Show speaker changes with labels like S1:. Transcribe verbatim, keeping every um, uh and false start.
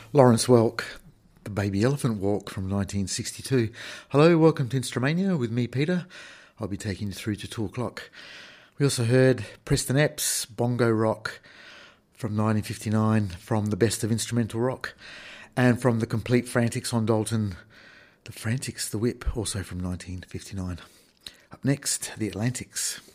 S1: Lawrence Welk, The Baby Elephant Walk from nineteen sixty-two. Hello, welcome to Instrumania with me, Peter. I'll be taking you through to two o'clock. We also heard Preston Epps, Bongo Rock from nineteen fifty-nine, from the Best of Instrumental Rock, and from the Complete Frantics on Dalton, The Frantics, The Whip, also from nineteen fifty-nine. Up next, The Atlantics.